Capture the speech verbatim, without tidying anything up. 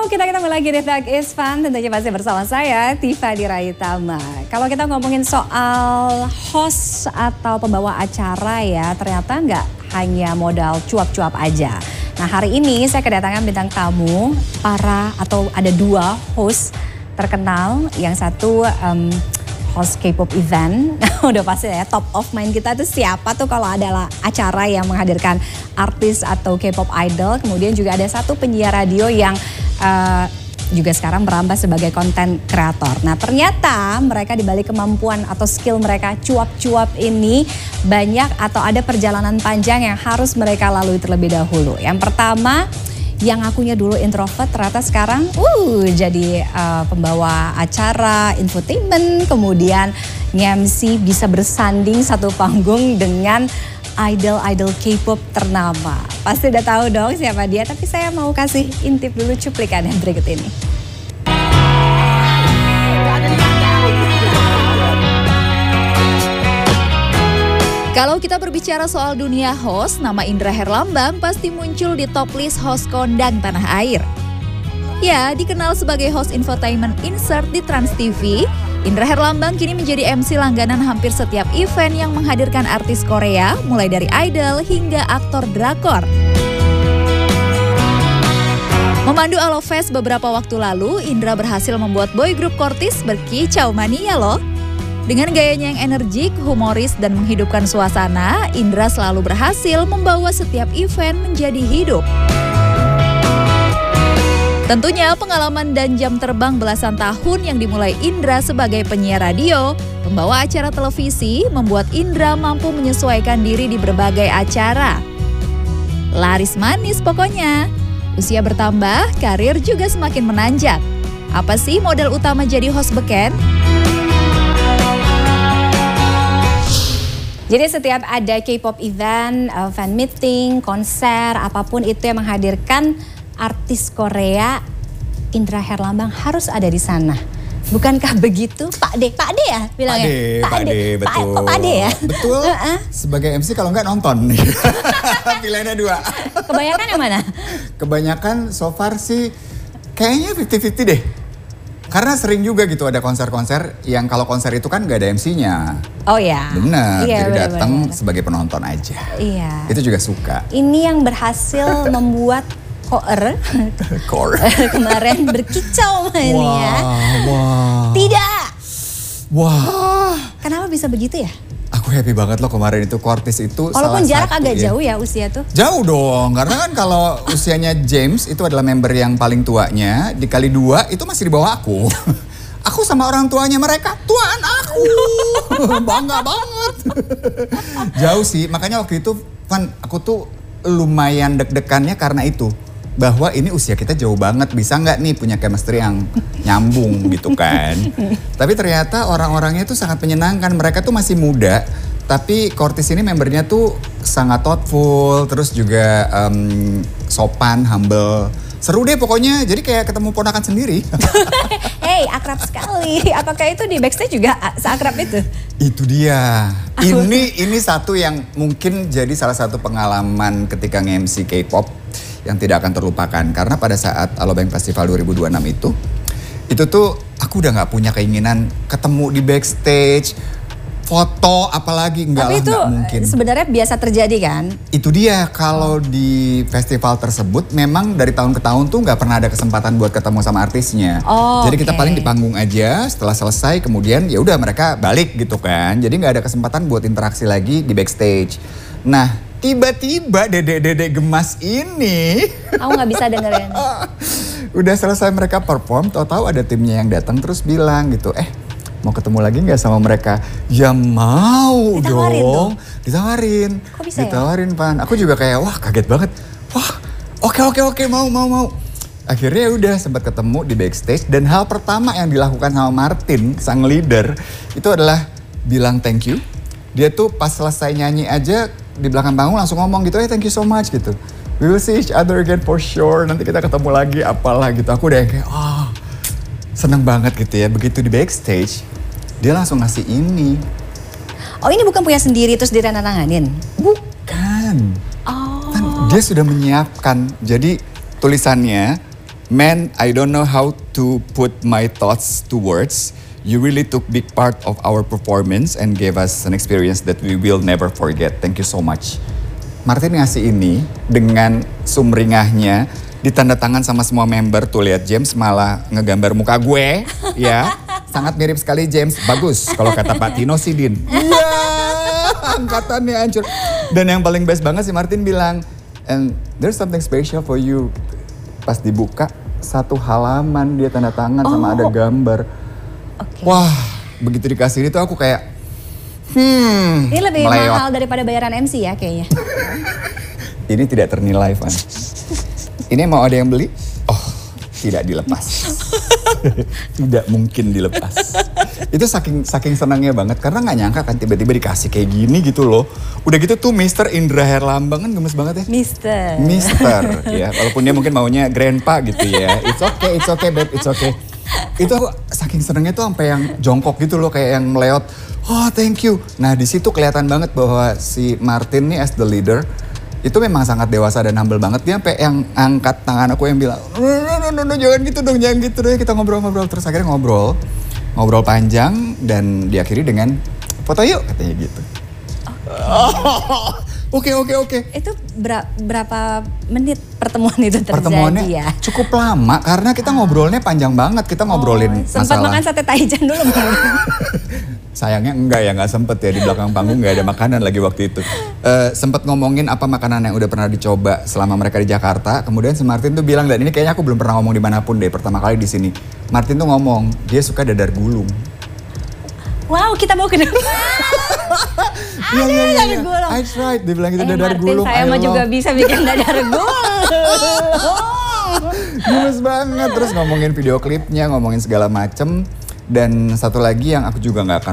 kita ketemu lagi di Talk is Fun, tentunya masih bersama saya, Tifa Diraitama. Kalau kita ngomongin soal host atau pembawa acara ya, ternyata nggak hanya modal cuap-cuap aja. Nah hari ini saya kedatangan bintang tamu, para atau ada dua host terkenal. Yang satu um, host K-pop event, udah pasti ya top of mind kita tuh siapa tuh kalau adalah acara yang menghadirkan artis atau K-pop idol. Kemudian juga ada satu penyiar radio yang uh, juga sekarang merambah sebagai konten kreator. Nah ternyata mereka dibalik kemampuan atau skill mereka cuap-cuap ini banyak atau ada perjalanan panjang yang harus mereka lalui terlebih dahulu. Yang pertama, yang akunya dulu introvert ternyata sekarang uh jadi uh, pembawa acara, infotainment, kemudian nge-M C, bisa bersanding satu panggung dengan idol-idol K-pop ternama. Pasti udah tahu dong siapa dia, tapi saya mau kasih intip dulu cuplikan yang berikut ini. Kalau kita berbicara soal dunia host, nama Indra Herlambang pasti muncul di top list host kondang tanah air. Ya, dikenal sebagai host infotainment insert di Trans T V, Indra Herlambang kini menjadi M C langganan hampir setiap event yang menghadirkan artis Korea, mulai dari idol hingga aktor drakor. Memandu Alofest beberapa waktu lalu, Indra berhasil membuat boy group Kortis berkicau mania loh. Dengan gayanya yang energik, humoris, dan menghidupkan suasana, Indra selalu berhasil membawa setiap event menjadi hidup. Tentunya pengalaman dan jam terbang belasan tahun yang dimulai Indra sebagai penyiar radio, pembawa acara televisi, membuat Indra mampu menyesuaikan diri di berbagai acara. Laris manis pokoknya. Usia bertambah, karir juga semakin menanjak. Apa sih modal utama jadi host beken? Jadi setiap ada K-pop event, uh, fan meeting, konser, apapun itu yang menghadirkan artis Korea, Indra Herlambang harus ada di sana. Bukankah begitu, Pak D? Pak D ya bilangnya? Pak D, Pak D, betul. Pak, Pak D ya? Betul, uh-uh. Sebagai M C kalau nggak nonton. Pilihannya dua. Kebanyakan yang mana? Kebanyakan so far sih kayaknya fifty fifty deh. Karena sering juga gitu ada konser-konser yang kalau konser itu kan nggak ada M C-nya. Oh ya. Benar, iya, jadi datang bener. sebagai penonton aja. Iya. Itu juga suka. Ini yang berhasil membuat Koer kemarin berkicau mainnya. Wah, wah. Tidak. Wah. Kenapa bisa begitu ya? Aku happy banget loh kemarin itu Kortis itu. Walaupun jarak satu, agak ya. jauh ya usia tuh. Jauh dong, karena kan kalau usianya James itu adalah member yang paling tuanya, dikali dua itu masih di bawah aku. Aku sama orang tuanya mereka, tuaan aku. Bangga banget. Jauh sih, makanya waktu itu Van, aku tuh lumayan deg-degannya karena itu. Bahwa ini usia kita jauh banget, bisa nggak nih punya chemistry yang nyambung gitu kan. Tapi ternyata orang-orangnya tuh sangat menyenangkan, mereka tuh masih muda. Tapi Kortis ini membernya tuh sangat thoughtful, terus juga um, sopan, humble. Seru deh pokoknya, jadi kayak ketemu ponakan sendiri. Hei, akrab sekali. Apakah itu di backstage juga seakrab itu? Itu dia. Ini ini satu yang mungkin jadi salah satu pengalaman ketika nge-M C K-pop yang tidak akan terlupakan. Karena pada saat Alobank Festival dua ribu dua puluh enam itu, itu tuh aku udah gak punya keinginan ketemu di backstage, foto apalagi, enggak lah, itu enggak mungkin. Sebenarnya biasa terjadi kan? Itu dia, kalau di festival tersebut memang dari tahun ke tahun tuh gak pernah ada kesempatan buat ketemu sama artisnya. Oh, jadi kita okay. paling di panggung aja, setelah selesai kemudian ya udah mereka balik gitu kan. Jadi gak ada kesempatan buat interaksi lagi di backstage. Nah, tiba-tiba dedek-dedek gemas ini. Aku gak bisa dengerin. Udah selesai mereka perform, tahu-tahu ada timnya yang datang terus bilang gitu, eh mau ketemu lagi nggak sama mereka? Ya mau Ditawarin dong. tuh? Ditawarin. Kok bisa Ditawarin, ya? Pan. Aku juga kayak wah kaget banget. Wah oke oke oke mau mau mau. Akhirnya udah sempat ketemu di backstage dan hal pertama yang dilakukan sama Martin, sang leader, itu adalah bilang thank you. Dia tuh pas selesai nyanyi aja di belakang panggung langsung ngomong gitu, eh thank you so much gitu. We will see each other again for sure. Nanti kita ketemu lagi apalah gitu. Aku udah kayak, oh seneng banget gitu ya. Begitu di backstage, dia langsung ngasih ini. Oh ini bukan punya sendiri terus ditandatanganin? Bukan. Oh. Kan dia sudah menyiapkan. Jadi tulisannya, man, I don't know how to put my thoughts to words. You really took big part of our performance and gave us an experience that we will never forget. Thank you so much. Martin ngasih ini dengan sumringahnya, ditanda tangan sama semua member. Tuh lihat James malah ngegambar muka gue, ya. Sangat mirip sekali James, bagus. Kalau kata Pak Tino sih Din. Iya, angkatannya hancur. Dan yang paling best banget sih Martin bilang, and there's something special for you. Pas dibuka, satu halaman dia tanda tangan oh. sama ada gambar. Okay. Wah, begitu dikasih itu aku kayak, hmm. Ini lebih melewat. mahal daripada bayaran M C ya kayaknya. Ini tidak ternilai, Van. Ini mau ada yang beli? Oh, tidak dilepas. Tidak mungkin dilepas. Itu saking saking senangnya banget karena nggak nyangka kan tiba-tiba dikasih kayak gini gitu loh. Udah gitu tuh Mister Indra Herlambang kan gemes banget ya. Mister. Mister ya, walaupun dia mungkin maunya grandpa gitu ya. It's okay, it's okay babe, it's okay. Itu aku saking senangnya tuh sampai yang jongkok gitu loh, kayak yang meleot. Oh thank you. Nah di situ kelihatan banget bahwa si Martin nih as the leader itu memang sangat dewasa dan humble banget. Dia sampai yang angkat tangan aku yang bilang, no, no, no, no, jangan gitu dong, jangan gitu dong. Kita ngobrol-ngobrol, terus akhirnya ngobrol. Ngobrol panjang dan diakhiri dengan foto yuk katanya gitu. Oke, oke, oke. Itu ber berapa menit pertemuan itu terjadi Pertemuannya ya? cukup lama karena kita ngobrolnya panjang banget. Kita ngobrolin oh, sempat masalah. makan sate taichan dulu. Sayangnya enggak ya, nggak sempet ya, di belakang panggung nggak ada makanan lagi waktu itu. Uh, sempet ngomongin apa makanan yang udah pernah dicoba selama mereka di Jakarta. Kemudian si Martin tuh bilang, dan ini kayaknya aku belum pernah ngomong dimanapun deh, pertama kali di sini. Martin tuh ngomong dia suka dadar gulung. Wow, kita mau ke Iya, iya, iya. I tried, dia bilang itu eh, dadar Martin, gulung. saya mah juga bisa bikin dadar gulung. Gemes banget, terus ngomongin video klipnya, ngomongin segala macem. Dan satu lagi yang aku juga nggak akan